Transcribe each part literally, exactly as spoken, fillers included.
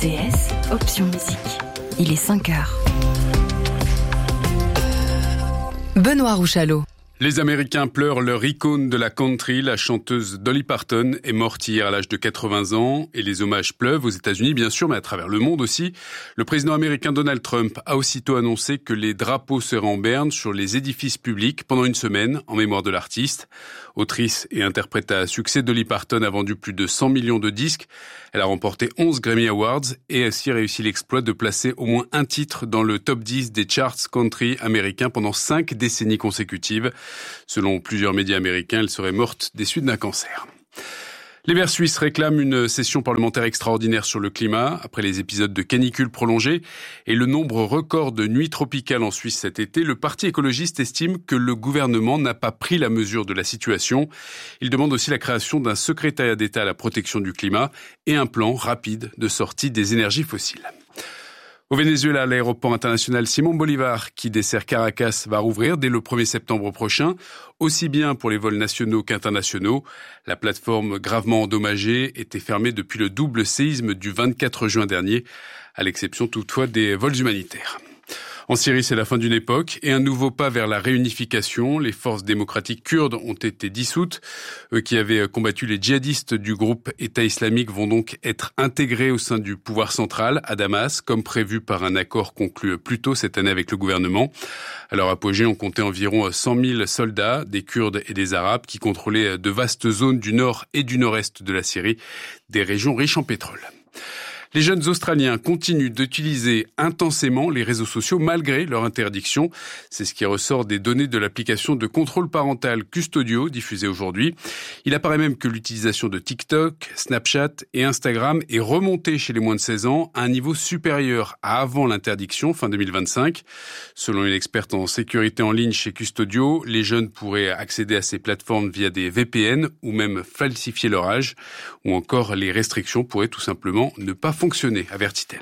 T S, option musique. Il est cinq heures. Benoît Rouchalot. Les Américains pleurent leur icône de la country, la chanteuse Dolly Parton, est morte hier à l'âge de quatre-vingts ans et les hommages pleuvent aux États-Unis bien sûr, mais à travers le monde aussi. Le président américain Donald Trump a aussitôt annoncé que les drapeaux seraient en berne sur les édifices publics pendant une semaine en mémoire de l'artiste. Autrice et interprète à succès, Dolly Parton a vendu plus de cent millions de disques. Elle a remporté onze Grammy Awards et a aussi réussi l'exploit de placer au moins un titre dans le top dix des charts country américains pendant cinq décennies consécutives. Selon plusieurs médias américains, elle serait morte des suites d'un cancer. Les Verts suisses réclament une session parlementaire extraordinaire sur le climat après les épisodes de canicule prolongés et le nombre record de nuits tropicales en Suisse cet été. Le parti écologiste estime que le gouvernement n'a pas pris la mesure de la situation. Il demande aussi la création d'un secrétariat d'État à la protection du climat et un plan rapide de sortie des énergies fossiles. Au Venezuela, l'aéroport international Simón Bolívar, qui dessert Caracas, va rouvrir dès le premier septembre prochain, aussi bien pour les vols nationaux qu'internationaux. La plateforme gravement endommagée était fermée depuis le double séisme du vingt-quatre juin dernier, à l'exception toutefois des vols humanitaires. En Syrie, c'est la fin d'une époque et un nouveau pas vers la réunification. Les forces démocratiques kurdes ont été dissoutes. Eux qui avaient combattu les djihadistes du groupe État islamique vont donc être intégrés au sein du pouvoir central à Damas, comme prévu par un accord conclu plus tôt cette année avec le gouvernement. À leur apogée, on comptait environ cent mille soldats, des Kurdes et des Arabes, qui contrôlaient de vastes zones du nord et du nord-est de la Syrie, des régions riches en pétrole. Les jeunes Australiens continuent d'utiliser intensément les réseaux sociaux malgré leur interdiction. C'est ce qui ressort des données de l'application de contrôle parental Custodio diffusée aujourd'hui. Il apparaît même que l'utilisation de TikTok, Snapchat et Instagram est remontée chez les moins de seize ans à un niveau supérieur à avant l'interdiction, fin deux mille vingt-cinq. Selon une experte en sécurité en ligne chez Custodio, les jeunes pourraient accéder à ces plateformes via des V P N ou même falsifier leur âge. Ou encore, les restrictions pourraient tout simplement ne pas fonctionner, avertit-elle.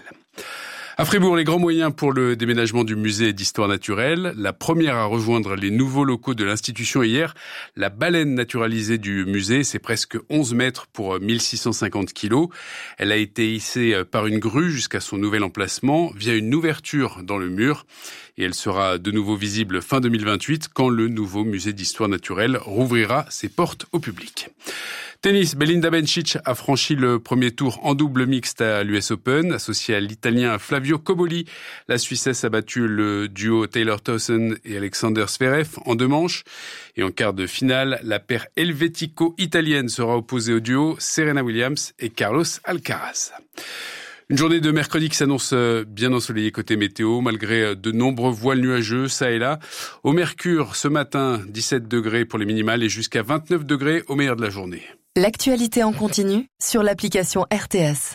À Fribourg, les grands moyens pour le déménagement du musée d'histoire naturelle. La première à rejoindre les nouveaux locaux de l'institution hier, la baleine naturalisée du musée, c'est presque onze mètres pour mille six cent cinquante kilos. Elle a été hissée par une grue jusqu'à son nouvel emplacement via une ouverture dans le mur. Et elle sera de nouveau visible fin deux mille vingt-huit quand le nouveau musée d'histoire naturelle rouvrira ses portes au public. Tennis, Belinda Bencic a franchi le premier tour en double mixte à l'U S Open. Associée à l'Italien Flavio Cobolli, la Suissesse a battu le duo Taylor Towson et Alexander Zverev en deux manches. Et en quart de finale, la paire helvético-italienne sera opposée au duo Serena Williams et Carlos Alcaraz. Une journée de mercredi qui s'annonce bien ensoleillée côté météo, malgré de nombreux voiles nuageux, ça et là. Au Mercure, ce matin, dix-sept degrés pour les minimales et jusqu'à vingt-neuf degrés au meilleur de la journée. L'actualité en continu sur l'application R T S.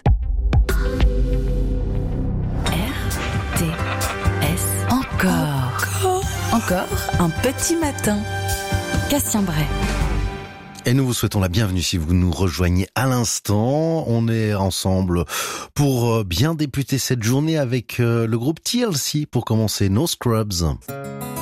R T S. Encore. Encore un petit matin. Cassien Bray. Et nous vous souhaitons la bienvenue si vous nous rejoignez à l'instant. On est ensemble pour bien débuter cette journée avec le groupe T L C pour commencer No Scrubs.